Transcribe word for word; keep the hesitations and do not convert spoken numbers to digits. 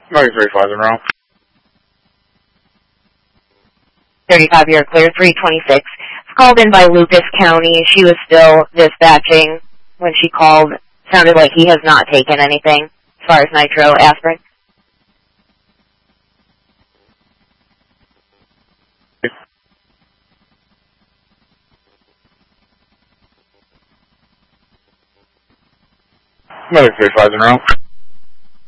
Medic thirty-five in row. thirty-five, you're clear, three twenty-six. It's called in by Lucas County. She was still dispatching when she called. Sounded like he has not taken anything as far as nitro aspirin. Medic thirty-five in row.